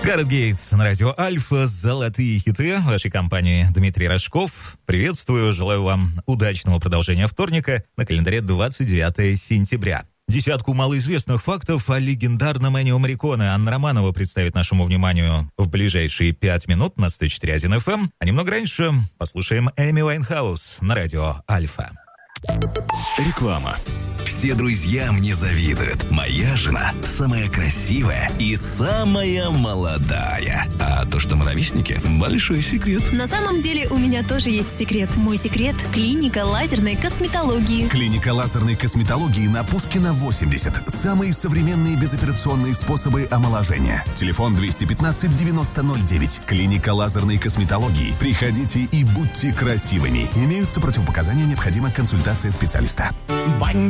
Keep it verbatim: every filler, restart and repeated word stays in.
Гаррет Гейтс на радио Альфа. Золотые хиты вашей компании. Дмитрий Рожков. Приветствую. Желаю вам удачного продолжения вторника. На календаре двадцать девятое сентября. Десятку малоизвестных фактов о легендарном Эннио Морриконе Анна Романова представит нашему вниманию в ближайшие пять минут на сто четыре точка один эф эм. А немного раньше послушаем Эми Уайнхаус на радио Альфа. Реклама. Все друзья мне завидуют. Моя жена самая красивая и самая молодая. А то, что мы ровесники, большой секрет. На самом деле у меня тоже есть секрет. Мой секрет – клиника лазерной косметологии. Клиника лазерной косметологии на Пушкина, восемьдесят. Самые современные безоперационные способы омоложения. Телефон двести пятнадцать девяносто ноль девять. Клиника лазерной косметологии. Приходите и будьте красивыми. Имеются противопоказания, необходима консультация специалиста.